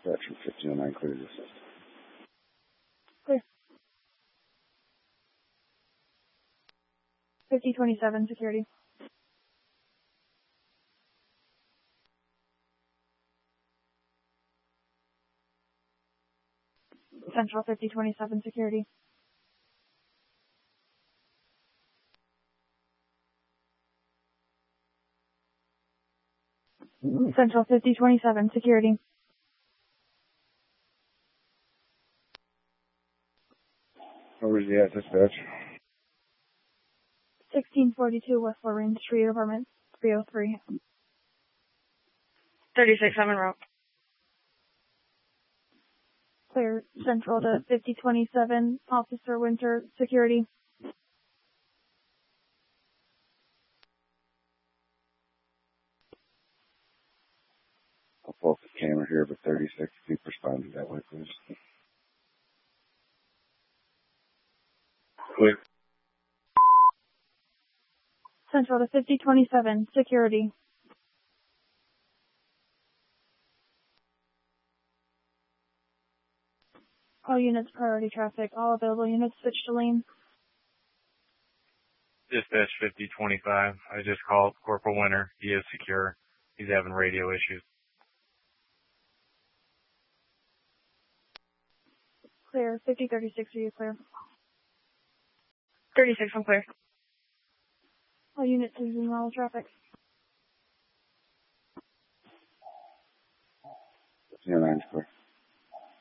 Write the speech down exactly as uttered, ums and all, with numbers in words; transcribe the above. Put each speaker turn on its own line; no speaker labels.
Dispatch from fifteen oh nine, clear to assist.
Clear. fifty twenty-seven, security. Central fifty twenty-seven, security. Central fifty twenty-seven, security.
Where's he at, dispatch?
sixteen forty-two West Lorraine Street, apartment three oh three.
thirty-six, I'm en route.
Clear. Central to fifty twenty-seven, Officer Winter, security.
I'll pull up the camera here, but thirty-six, keep responding that way, please. Clear.
Central to fifty twenty-seven, security. All units, priority traffic. All available units, switch to lane.
Dispatch fifty twenty-five. I just called Corporal Winter. He is secure. He's having radio issues.
Clear. fifty thirty-six, are you clear?
thirty-six, I'm clear.
All units, resume all traffic.
fifteen oh nine, clear.